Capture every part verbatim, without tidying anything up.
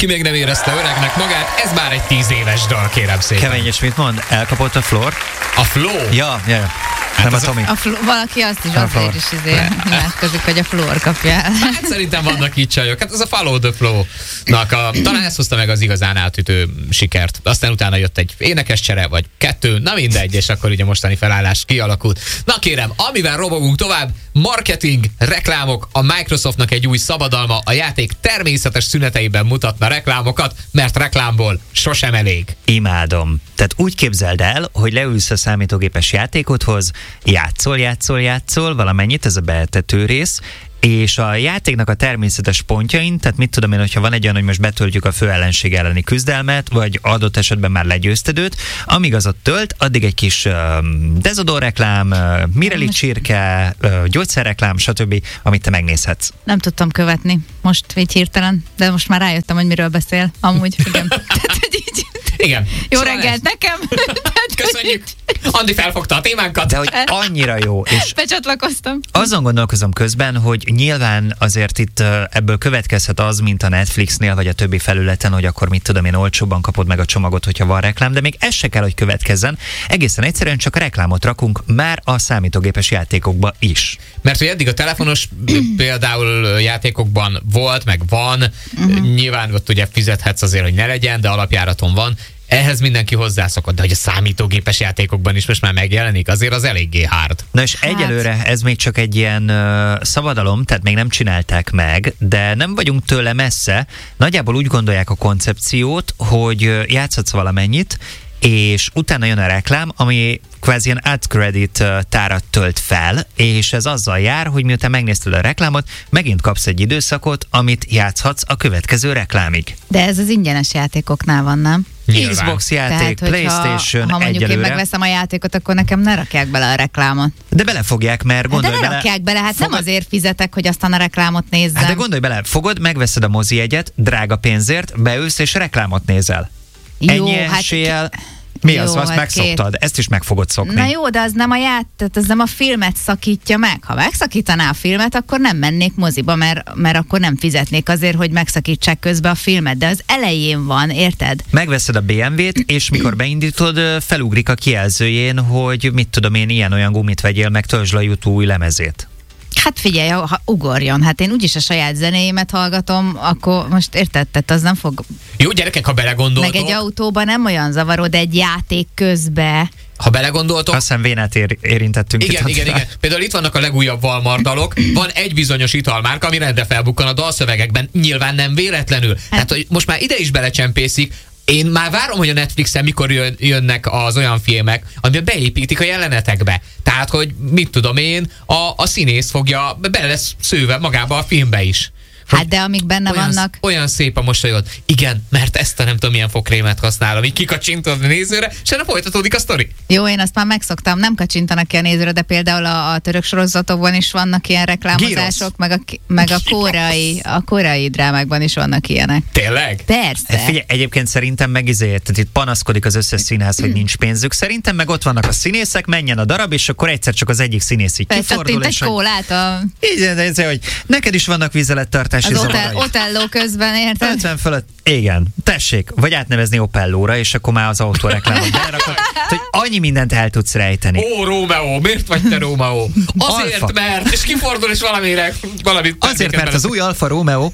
Aki még nem érezte öregnek magát, ez már egy tíz éves dal, kérem szépen. Kevin, és mit mond? Elkapott a Floor? A Flow? Ja, ja, ja. Hát nem a Tomi. A fl- valaki azt is azért is izé nyilatkozik, hogy a Floor kapja el. Hát szerintem vannak így csajok. Hát ez a Follow the Flow-nak a, talán ezt hozta meg az igazán átütő sikert. Aztán utána jött egy énekes csere, vagy kettő, na mindegy, és akkor ugye mostani felállás kialakult. Na kérem, amivel robogunk tovább, marketing, reklámok, a Microsoftnak egy új szabadalma, a játék természetes szüneteiben mutatna reklámokat, mert reklámból sosem elég. Imádom. Tehát úgy képzeld el, hogy leülsz a számítógépes játékodhoz, játszol, játszol, játszol, valamennyit, ez a beetető rész, és a játéknak a természetes pontjain, tehát mit tudom én, hogyha van egy olyan, hogy most betöltjük a főellenség elleni küzdelmet, vagy adott esetben már legyőzted őt, amíg az ott tölt, addig egy kis uh, dezodor reklám, uh, Mireli csirke, uh, gyógyszerreklám, stb., amit te megnézhetsz. Nem tudtam követni most így hirtelen, de most már rájöttem, hogy miről beszél. Amúgy, igen. Tehát, hogy így... Igen. Jó szóval reggelt ez... nekem! Köszönjük! Andi felfogta a témánkat. De hogy annyira jó. És becsatlakoztam. azon gondolkozom közben, hogy nyilván azért itt ebből következhet az, mint a Netflixnél, vagy a többi felületen, hogy akkor mit tudom én, olcsóbban kapod meg a csomagot, hogyha van reklám, de még ez se kell, hogy következzen. Egészen egyszerűen csak a reklámot rakunk már a számítógépes játékokba is. Mert hogy eddig a telefonos például játékokban volt, meg van, uh-huh. nyilván ott ugye fizethetsz azért, hogy ne legyen, de alapjáraton van. Ehhez mindenki hozzászokott, de hogy a számítógépes játékokban is most már megjelenik, azért az eléggé hard. Na és hát. Egyelőre ez még csak egy ilyen uh, szabadalom, tehát még nem csinálták meg, de nem vagyunk tőle messze. Nagyjából úgy gondolják a koncepciót, hogy uh, játszhatsz valamennyit, és utána jön a reklám, ami kvázi ilyen ad credit tárat tölt fel, és ez azzal jár, hogy miután megnézted a reklámot, megint kapsz egy időszakot, amit játszhatsz a következő reklámig. De ez az ingyenes játékoknál van, nem? Nyilván. Xbox játék, Tehát, PlayStation, ha mondjuk egyelőre. én megveszem a játékot, akkor nekem ne rakják bele a reklámot. De belefogják, mert gondolj hát de ne bele... rakják bele, hát fogad... nem azért fizetek, hogy aztán a reklámot nézzem. Hát de gondolj bele, fogod, megveszed a mozi jegyet, drága pénzért, beülsz és reklámot nézel. Jó, Ennyi hát eséllyel... Mi jó, az, azt hát megszoktad? Két... Ezt is meg fogod szokni. Na jó, de az nem a ját, tehát az nem a filmet szakítja meg. Ha megszakítaná a filmet, akkor nem mennék moziba, mert, mert akkor nem fizetnék azért, hogy megszakítsák közben a filmet. De az elején van, érted? Megveszed a bé em vét, és mikor beindítod, felugrik a kijelzőjén, hogy mit tudom én, ilyen-olyan gumit vegyél, meg töltsd le a YouTube új lemezét. Hát figyelj, ha ugorjon, hát én úgyis a saját zenéimet hallgatom, akkor most érted, tehát az nem fog... Jó, gyerekek, ha belegondoltok... Meg egy autóban nem olyan zavaró, de egy játék közbe... Ha belegondoltok... Azt hiszem vénát ér- érintettünk. Igen, igen, igen. Például itt vannak a legújabb valmardalok. Van egy bizonyos italmárka, ami rendre felbukkan a dalszövegekben. Nyilván nem véletlenül. Hát, hát hogy most már ide is belecsempészik. Én már várom, hogy a Netflixen mikor jön, jönnek az olyan filmek, amiben beépítik a jelenetekbe. Tehát, hogy mit tudom én, a, a színész fogja, bele lesz szőve magába a filmbe is. Hát de amíg benne olyan, vannak... Olyan szép a mosolyod. Igen, mert ezt a nem tudom milyen fogkrémet használom. Így kikacsintod a nézőre, és ennek folytatódik a sztori. Jó, én azt már megszoktam, nem kacsintanak ki a nézőre, de például a, a török sorozatokban is vannak ilyen reklámozások, meg a, meg a koreai, a koreai drámákban is vannak ilyenek. Tényleg? Persze. Figyelj, egyébként szerintem meg izé, tehát itt panaszkodik az összes színház, hogy nincs pénzük. Szerintem meg ott vannak a színészek, menjen a darab, és akkor egyszer csak az egyik színész így kifordul, és egy kólát a... Igen, ez, hogy neked is vannak vizelettartási az zavarai. Otelló közben, érted? ötven fölött, igen, tessék, vagy átnevezni Opellóra, és akkor már az autóreklámot berakod, hogy annyi mindent el tudsz rejteni. Ó, Rómeó, miért vagy te Rómeó? Azért, Alfa. mert, és kifordul, és valamire, valamit... Azért, mert az új Alfa Romeo.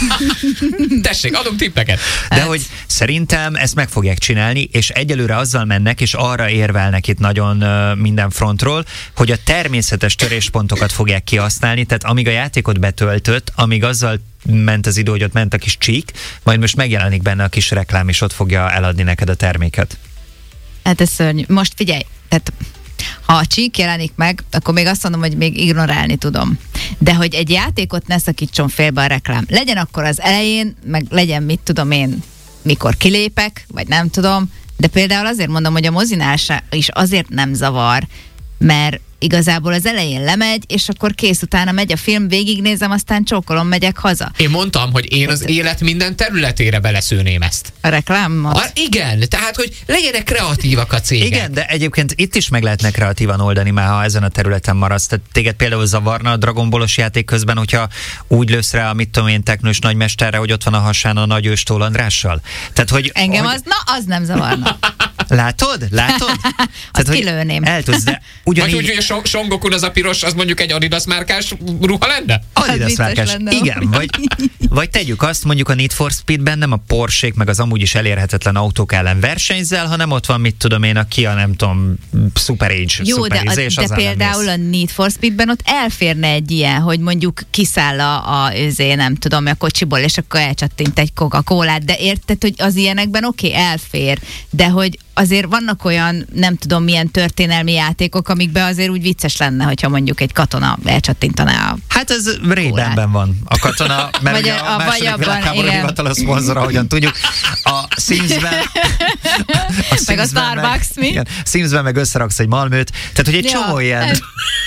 Tessék, adunk tippeket. De hogy szerintem ezt meg fogják csinálni, és egyelőre azzal mennek, és arra érvelnek itt nagyon uh, minden frontról, hogy a természetes töréspontokat fogják kihasználni, tehát amíg a játékot betöltött, amíg azzal ment az idő, hogy ott ment a kis csík, majd most megjelenik benne a kis reklám, és ott fogja eladni neked a terméket. Hát ez szörnyű. Most figyelj, tehát ha a csík jelenik meg, akkor még azt mondom, hogy még ignorálni tudom. De hogy egy játékot ne szakítson félbe a reklám. Legyen akkor az elején, meg legyen mit tudom én, mikor kilépek, vagy nem tudom, de például azért mondom, hogy a mozinál is azért nem zavar, mert igazából az elején lemegy, és akkor kész, utána megy a film, végignézem, aztán csókolom, megyek haza. Én mondtam, hogy én az élet minden területére beleszőném ezt. A reklámot? A, igen, tehát, hogy legyenek kreatívak a cégek. Igen, de egyébként itt is meg lehetne kreatívan oldani már, ha ezen a területen maradsz. Tehát téged például zavarna a Dragon Ballos játék közben, hogyha úgy lősz rá a mit tudom én teknős nagymesterre, hogy ott van a hasán a nagy őstól Andrással? Tehát, hogy, Engem hogy... az, na az nem zavarna. Látod? Látod? Azt kilőném. Eltudsz, de Vagy ugyanígy... úgy, hogy a Son- Son Gokun az a piros, az mondjuk egy Adidas márkás ruha lenne? Adidas vicces márkás. lenne. Igen, vagy, vagy tegyük azt, mondjuk a Need for Speedben nem a Porsche-k meg az amúgy is elérhetetlen autók ellen versenyzel, hanem ott van, mit tudom én, a Kia, nem tudom, Super Age, Jó, Super de, Easy, a, és de az például a Need for Speedben ott elférne egy ilyen, hogy mondjuk kiszáll a, a őzé, nem tudom, a kocsiból, és akkor elcsattint egy Coca-Colát, de érted, hogy az ilyenekben oké, okay, elfér, de hogy azért vannak olyan, nem tudom milyen történelmi játékok, amikben azért úgy vicces lenne, hogyha mondjuk egy katona elcsattintaná a... Hát ez Ray-Banben van. A katona, mert Vagy ugye a- a, a második vagyabban, világháború igen. hivatalos szponzora, ahogyan tudjuk. A Simsben... A Meg a Starbucks, meg, mi? igen, Simsben meg összeraksz egy malmőt. Tehát, hogy egy Ja, csomó ilyen... ez-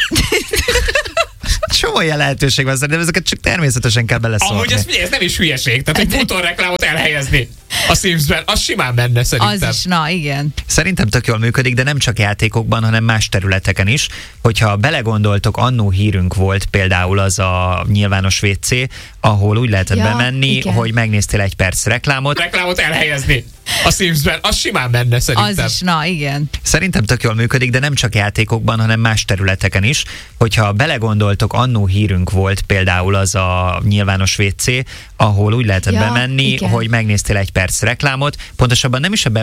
Csomó ilyen lehetőség van, de ezeket csak természetesen kell beleszólni. Amúgy ez, figyelj, ez nem is hülyeség. Tehát egy motorreklámot elhelyezni a Simsben, az simán menne szerintem. Az is, na igen. Szerintem tök jól működik, de nem csak játékokban, hanem más területeken is. Hogyha belegondoltok, annó hírünk volt például az a nyilvános vé cé, ahol úgy lehetett Ja, bemenni, igen. hogy megnéztél egy perc reklámot. Reklámot elhelyezni a Simsben, az simán menne szerintem. Az is, na igen. Szerintem tök jól működik, de nem csak játékokban, hanem más területeken is. Hogyha belegondoltok, annó hírünk volt például az a nyilvános vé cé, ahol úgy lehetett Ja, bemenni, igen. hogy megnéztél egy perc reklámot. Pontosabban nem is a